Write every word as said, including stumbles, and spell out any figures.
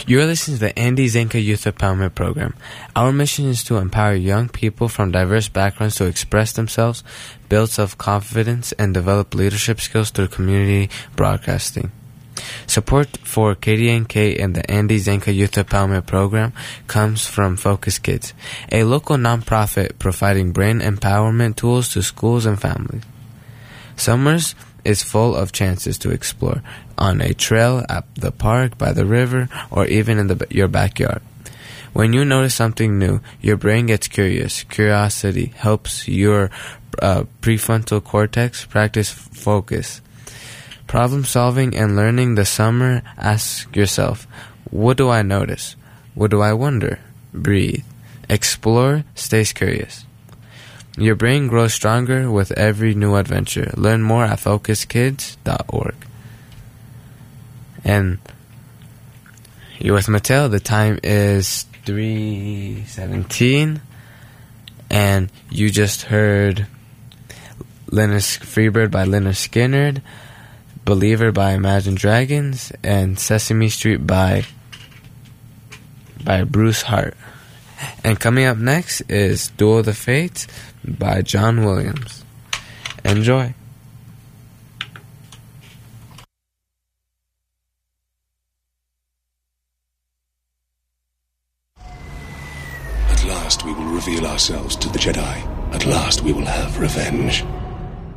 You're listening to the Andy Zenka Youth Empowerment Program. Our mission is to empower young people from diverse backgrounds to express themselves, build self-confidence, and develop leadership skills through community broadcasting. Support for K D N K and the Andy Zenka Youth Empowerment Program comes from Focus Kids, a local nonprofit providing brain empowerment tools to schools and families. Summers is full of chances to explore on a trail, at the park, by the river, or even in the, your backyard. When you notice something new, your brain gets curious. Curiosity helps your uh, prefrontal cortex practice focus. Problem solving and learning the summer, ask yourself, what do I notice? What do I wonder? Breathe. Explore, stay curious. Your brain grows stronger with every new adventure. Learn more at focus kids dot org. And you're with Mateo. The time is three seventeen. And you just heard Leonard Freebird by Leonard Skinner, Believer by Imagine Dragons, and Sesame Street by, by Bruce Hart. And coming up next is Duel of the Fates by John Williams. Enjoy. At last we will reveal ourselves to the Jedi. At last we will have revenge.